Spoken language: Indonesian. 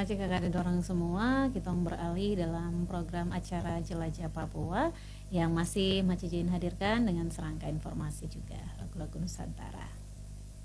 kasih kakak dorong semua. Kita beralih dalam program acara Jelajah Papua yang masih Macijin hadirkan dengan serangka informasi juga lagu-lagu Nusantara.